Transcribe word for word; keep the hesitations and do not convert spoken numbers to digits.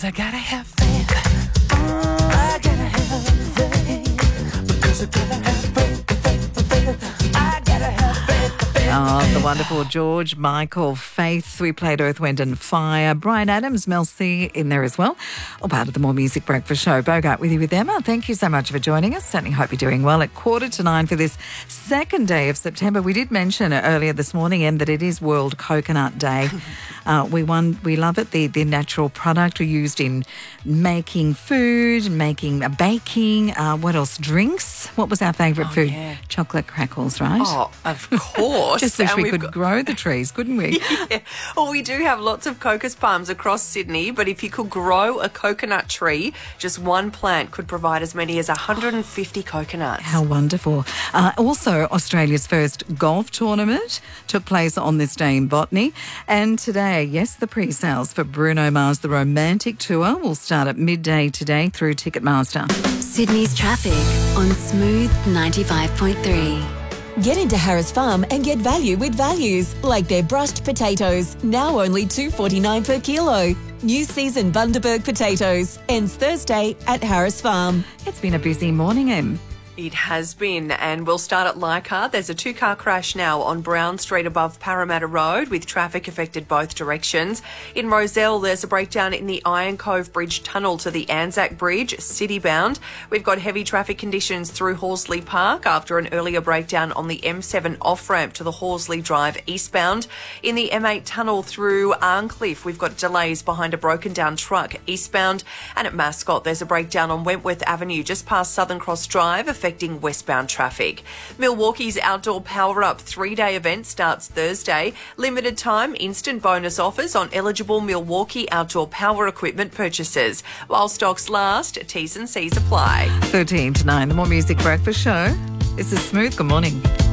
Because I gotta have faith. I gotta have faith. Because I gotta have faith, faith, faith. I gotta have faith, faith. Oh, the wonderful George Michael, Faith. We played Earth, Wind and Fire. Brian Adams, Mel C in there as well. All part of the More Music Breakfast Show. Bogart with you with Emma. Thank you so much for joining us. Certainly hope you're doing well. At quarter to nine for this second day of September. We did mention earlier this morning, Em, that it is World Coconut Day. Uh, we won, we love it. The the natural product we used in making food, making uh, baking. Uh, what else? Drinks. What was our favourite Oh, food? yeah. Chocolate crackles, right? Oh, of course. Just wish And we we've could got- grow the trees, couldn't we? Yeah. Well, we do have lots of cocos palms across Sydney, but if you could grow a coconut tree, just one plant could provide as many as one hundred fifty coconuts. How wonderful. Uh, also, Australia's first golf tournament took place on this day in Botany. And today, yes, the pre-sales for Bruno Mars The Romantic Tour will start at midday today through Ticketmaster. Sydney's traffic on Smooth ninety-five point three. Get into Harris Farm and get value with values, like their brushed potatoes, now only two dollars forty-nine per kilo. New season Bundaberg potatoes, ends Thursday at Harris Farm. It's been a busy morning, Em. It has been, and we'll start at Leichhardt. There's a two-car crash now on Brown Street above Parramatta Road with traffic affected both directions. In Roselle, there's a breakdown in the Iron Cove Bridge tunnel to the Anzac Bridge, city-bound. We've got heavy traffic conditions through Horsley Park after an earlier breakdown on the M seven off-ramp to the Horsley Drive eastbound. In the M eight tunnel through Arncliffe, we've got delays behind a broken-down truck eastbound. And at Mascot, there's a breakdown on Wentworth Avenue just past Southern Cross Drive, affecting westbound traffic. Milwaukee's Outdoor Power Up three-day event starts Thursday. Limited time instant bonus offers on eligible Milwaukee outdoor power equipment purchases. While stocks last, T's and C's apply. thirteen to nine, the More Music Breakfast Show. This is Smooth. Good morning.